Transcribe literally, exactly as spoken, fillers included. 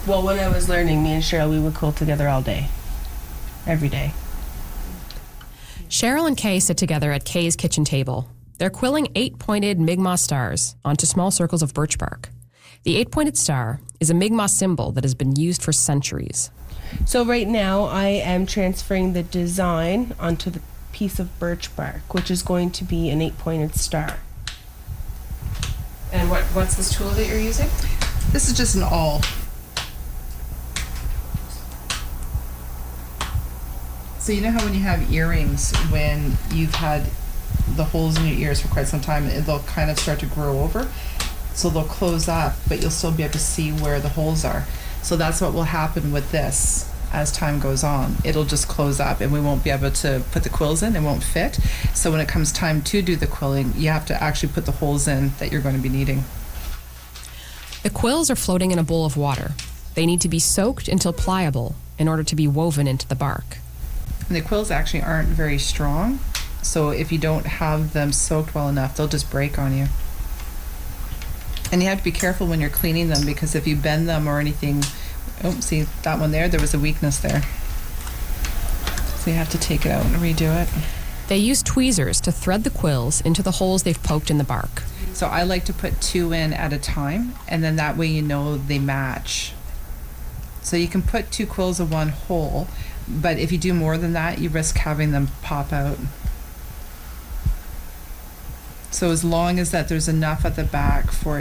Well, when I was learning, me and Cheryl, we would quilt together all day. Every day. Cheryl and Kay sit together at Kay's kitchen table. They're quilling eight-pointed Mi'kmaq stars onto small circles of birch bark. The eight-pointed star is a Mi'kmaq symbol that has been used for centuries. So right now, I am transferring the design onto the piece of birch bark, which is going to be an eight-pointed star. And what, what's this tool that you're using? This is just an awl. So you know how when you have earrings, when you've had the holes in your ears for quite some time, they'll kind of start to grow over. So they'll close up, but you'll still be able to see where the holes are. So that's what will happen with this as time goes on. It'll just close up and we won't be able to put the quills in, it won't fit. So when it comes time to do the quilling, you have to actually put the holes in that you're going to be needing. The quills are floating in a bowl of water. They need to be soaked until pliable in order to be woven into the bark. And the quills actually aren't very strong, so if you don't have them soaked well enough, they'll just break on you. And you have to be careful when you're cleaning them, because if you bend them or anything, oh, see that one there, there was a weakness there. So you have to take it out and redo it. They use tweezers to thread the quills into the holes they've poked in the bark. So I like to put two in at a time, and then that way you know they match. So you can put two quills in one hole, but if you do more than that, you risk having them pop out. So as long as that there's enough at the back for